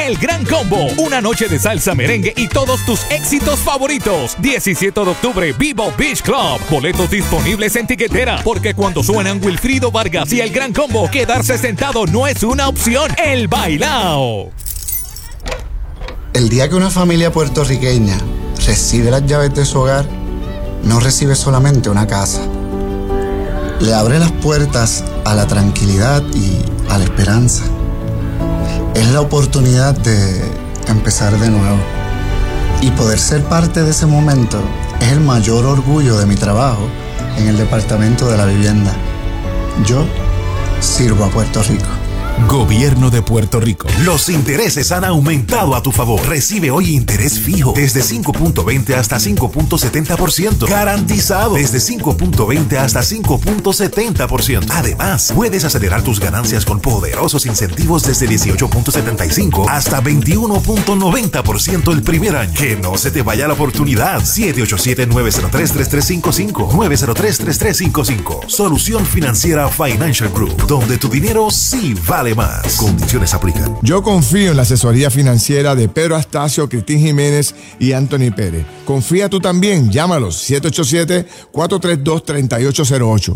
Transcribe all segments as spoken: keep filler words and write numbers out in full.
El Gran Combo, una noche de salsa, merengue y todos tus éxitos favoritos. diecisiete de octubre, Vivo Beach Club. Boletos disponibles en tiquetera, porque cuando suenan Wilfrido Vargas y El Gran Combo, quedarse sentado no es una opción. El bailao. El día que una familia puertorriqueña recibe las llaves de su hogar, no recibe solamente una casa. Le abre las puertas a la tranquilidad y a la esperanza. Es la oportunidad de empezar de nuevo. Y poder ser parte de ese momento es el mayor orgullo de mi trabajo en el Departamento de la Vivienda. Yo sirvo a Puerto Rico. Gobierno de Puerto Rico. Los intereses han aumentado a tu favor. Recibe hoy interés fijo desde cinco punto veinte hasta cinco punto setenta por ciento. Garantizado desde cinco punto veinte hasta cinco punto setenta por ciento. Además, puedes acelerar tus ganancias con poderosos incentivos desde dieciocho punto setenta y cinco hasta veintiuno punto noventa por ciento el primer año. Que no se te vaya la oportunidad. siete ocho siete, nueve cero tres, tres tres cinco cinco. nueve cero tres, tres tres cinco cinco. Solución Financiera Financial Group, donde tu dinero sí vale más. Condiciones aplican. Yo confío en la asesoría financiera de Pedro Astacio, Cristín Jiménez y Anthony Pérez. Confía tú también. Llámalos siete ocho siete, cuatro tres dos, tres ocho cero ocho.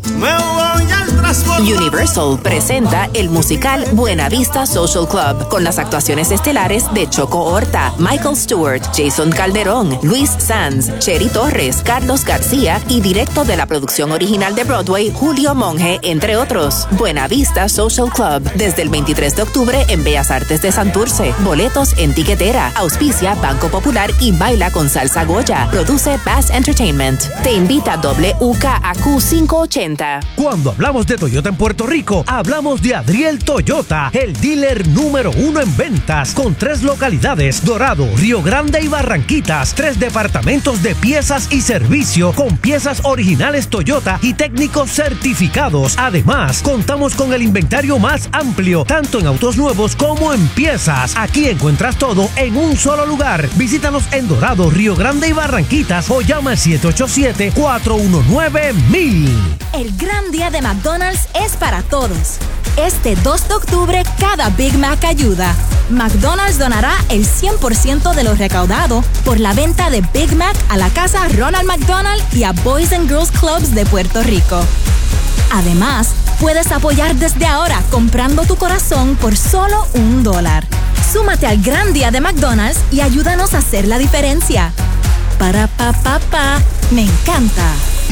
Universal presenta el musical Buena Vista Social Club con las actuaciones estelares de Choco Horta, Michael Stewart, Jason Calderón, Luis Sanz, Cheri Torres, Carlos García y directo de la producción original de Broadway, Julio Monge, entre otros. Buena Vista Social Club, desde el veintitrés de octubre en Bellas Artes de Santurce. Boletos en tiquetera. Auspicia Banco Popular y Baila con Salsa Goya. Produce Bass Entertainment. Te invita W K A Q quinientos ochenta. Cuando hablamos de Toyota en Puerto Rico, hablamos de Adriel Toyota, el dealer número uno en ventas, con tres localidades: Dorado, Río Grande y Barranquitas. Tres departamentos de piezas y servicio con piezas originales Toyota y técnicos certificados. Además, contamos con el inventario más amplio, tanto en autos nuevos como en piezas. Aquí encuentras todo en un solo lugar. Visítanos en Dorado, Río Grande y Barranquitas o llama al siete ocho siete, cuatro uno nueve, mil. El gran día de McDonald's es para todos. Este dos de octubre, cada Big Mac ayuda. McDonald's donará el cien por ciento de lo recaudado por la venta de Big Mac a la Casa Ronald McDonald y a Boys and Girls Clubs de Puerto Rico. Además, puedes apoyar desde ahora comprando tu corazón por solo un dólar. Súmate al gran día de McDonald's y ayúdanos a hacer la diferencia. Para pa pa pa, me encanta.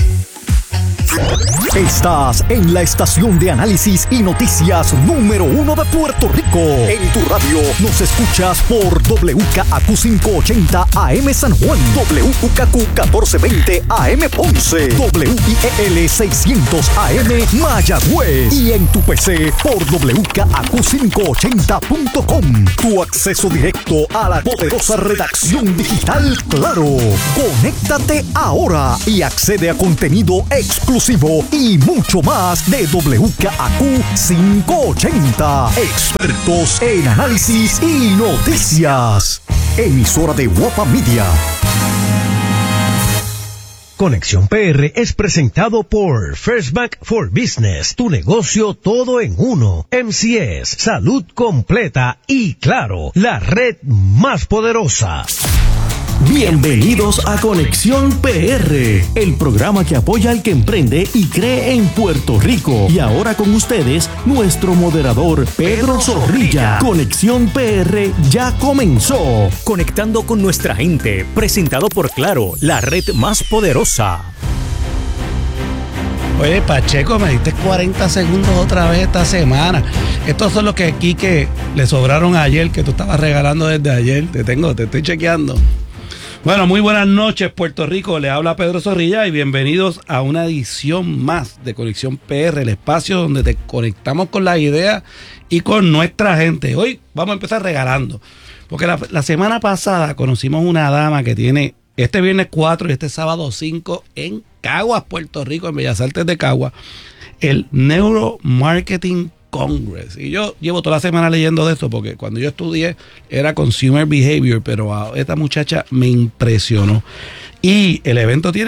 Estás en la estación de análisis y noticias número uno de Puerto Rico. En tu radio nos escuchas por W K A Q quinientos ochenta A M San Juan, W K A Q catorce veinte A M Ponce, W I E L seiscientos A M Mayagüez y en tu P C por W K A Q quinientos ochenta punto com. Tu acceso directo a la poderosa redacción digital Claro. Conéctate ahora y accede a contenido exclusivo y mucho más de W K A Q quinientos ochenta. Expertos en análisis y noticias. Emisora de Guapa Media. Conexión P R es presentado por First Bank for Business, tu negocio todo en uno. M C S, salud completa y Claro, la red más poderosa. Bienvenidos a Conexión P R, el programa que apoya al que emprende y cree en Puerto Rico. Y ahora con ustedes, nuestro moderador, Pedro Zorrilla. Conexión P R ya comenzó. Conectando con nuestra gente, presentado por Claro, la red más poderosa. Oye, Pacheco, me diste cuarenta segundos otra vez esta semana. Estos son los que aquí que le sobraron ayer, que tú estabas regalando desde ayer. Te tengo, te estoy chequeando. Bueno, muy buenas noches, Puerto Rico. Le habla Pedro Zorrilla y bienvenidos a una edición más de Conexión P R, el espacio donde te conectamos con las ideas y con nuestra gente. Hoy vamos a empezar regalando, porque la, la semana pasada conocimos una dama que tiene este viernes cuatro y este sábado cinco en Caguas, Puerto Rico, en Bellas Artes de Caguas, el Neuromarketing Congress. Y yo llevo toda la semana leyendo de eso, porque cuando yo estudié era Consumer Behavior, pero a esta muchacha me impresionó. Y el evento tiene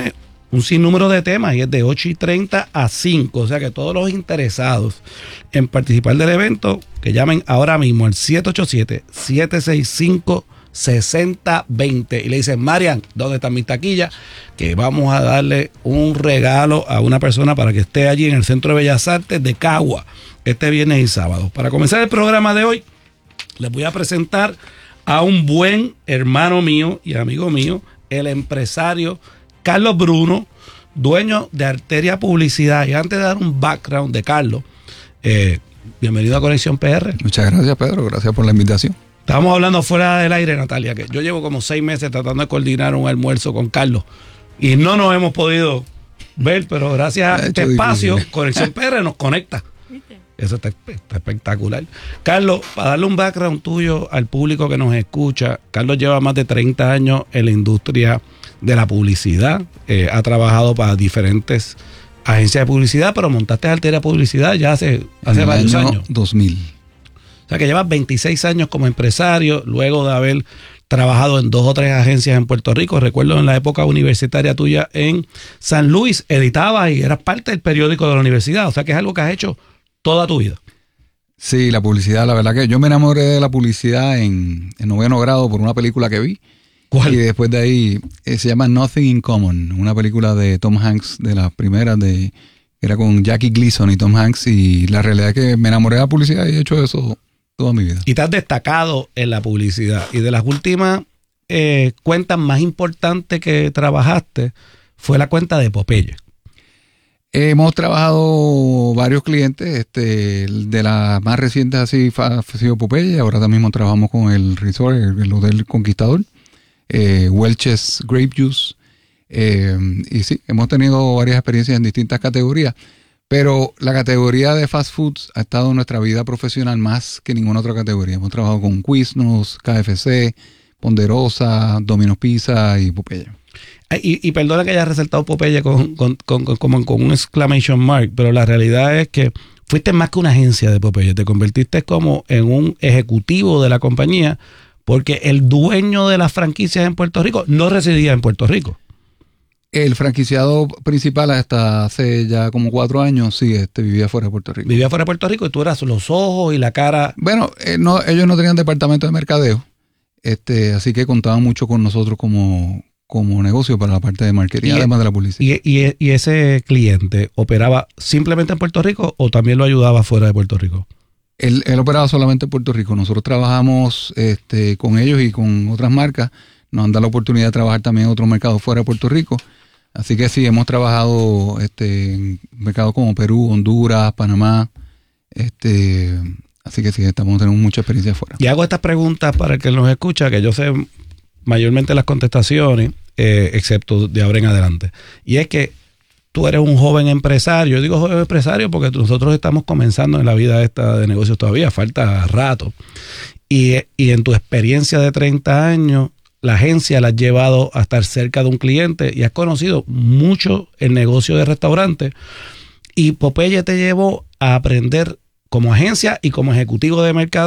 un sinnúmero de temas y es de ocho y treinta a cinco. O sea que todos los interesados en participar del evento, que llamen ahora mismo al siete ocho siete, siete seis cinco, seis cero dos cero y le dicen, Marian, ¿dónde están mis taquillas? Que vamos a darle un regalo a una persona para que esté allí en el Centro de Bellas Artes de Cagua este viernes y sábado. Para comenzar el programa de hoy, les voy a presentar a un buen hermano mío y amigo mío, el empresario Carlos Bruno, dueño de Arteria Publicidad. Y antes de dar un background de Carlos, eh, bienvenido a Conexión P R. Muchas gracias, Pedro. Gracias por la invitación. Estábamos hablando fuera del aire, Natalia, que yo llevo como seis meses tratando de coordinar un almuerzo con Carlos y no nos hemos podido ver, pero gracias a este espacio, difícil. Conexión P R nos conecta. Eso está, está espectacular. Carlos, para darle un background tuyo al público que nos escucha, Carlos lleva más de treinta años en la industria de la publicidad. Eh, ha trabajado para diferentes agencias de publicidad, pero montaste Arteria Publicidad ya hace, hace varios años. dos mil. O sea que llevas veintiséis años como empresario, luego de haber trabajado en dos o tres agencias en Puerto Rico. Recuerdo en la época universitaria tuya en San Luis, editabas y eras parte del periódico de la universidad. O sea que es algo que has hecho toda tu vida. Sí, la publicidad, la verdad que yo me enamoré de la publicidad en, en noveno grado por una película que vi. ¿Cuál? Y después de ahí eh, se llama Nothing in Common, una película de Tom Hanks, de las primeras, de era con Jackie Gleason y Tom Hanks, y la realidad es que me enamoré de la publicidad y he hecho eso toda mi vida. Y te has destacado en la publicidad. Y de las últimas eh, cuentas más importantes que trabajaste fue la cuenta de Popeye. Hemos trabajado varios clientes, este, de las más recientes así ha sido Popeye, ahora también mismo trabajamos con el resort, el, el Hotel Conquistador, eh, Welch's Grape Juice, eh, y sí, hemos tenido varias experiencias en distintas categorías, pero la categoría de fast foods ha estado en nuestra vida profesional más que ninguna otra categoría. Hemos trabajado con Quiznos, K F C, Ponderosa, Domino's Pizza y Popeye. Y, y perdona que haya resaltado Popeye con, con, con, con, con un exclamation mark, pero la realidad es que fuiste más que una agencia de Popeye, te convertiste como en un ejecutivo de la compañía, porque el dueño de las franquicias en Puerto Rico no residía en Puerto Rico. El franquiciado principal hasta hace ya como cuatro años, sí, este, vivía fuera de Puerto Rico. Vivía fuera de Puerto Rico y tú eras los ojos y la cara. Bueno, eh, no, ellos no tenían departamento de mercadeo, este, así que contaban mucho con nosotros como... como negocio para la parte de marketing, y, además de la publicidad. Y, y, ¿Y ese cliente operaba simplemente en Puerto Rico o también lo ayudaba fuera de Puerto Rico? Él, él operaba solamente en Puerto Rico. Nosotros trabajamos este, con ellos y con otras marcas. Nos han dado la oportunidad de trabajar también en otros mercados fuera de Puerto Rico. Así que sí, hemos trabajado este, en mercados como Perú, Honduras, Panamá. Este, así que sí, estamos teniendo mucha experiencia afuera. Y hago estas preguntas para el que nos escucha, que yo sé mayormente las contestaciones, eh, excepto de ahora en adelante. Y es que tú eres un joven empresario. Yo digo joven empresario porque nosotros estamos comenzando en la vida esta de negocios todavía, falta rato. Y, y en tu experiencia de treinta años, la agencia la has llevado a estar cerca de un cliente y has conocido mucho el negocio de restaurante. Y Popeye te llevó a aprender como agencia y como ejecutivo de mercado